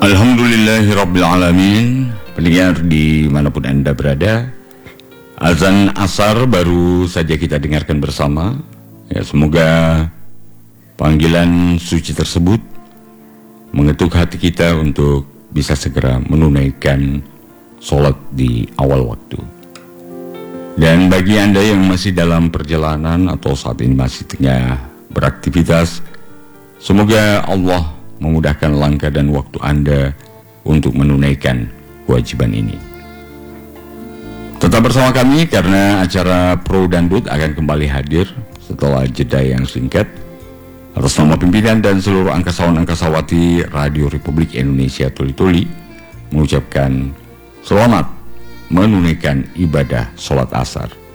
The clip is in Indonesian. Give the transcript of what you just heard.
Alhamdulillahirrabbilalamin. Pendengar dimanapun Anda berada, azan asar baru saja kita dengarkan bersama. Ya, semoga panggilan suci tersebut mengetuk hati kita untuk bisa segera menunaikan sholat di awal waktu. Dan bagi Anda yang masih dalam perjalanan atau saat ini masih tengah beraktivitas, semoga Allah memudahkan langkah dan waktu Anda untuk menunaikan kewajiban ini. Tetap bersama kami karena acara Pro Dangdut akan kembali hadir setelah jeda yang singkat. Atas nama pimpinan dan seluruh angkasawan-angkasawati Radio Republik Indonesia Tuli-Tuli mengucapkan selamat menunaikan ibadah sholat asar.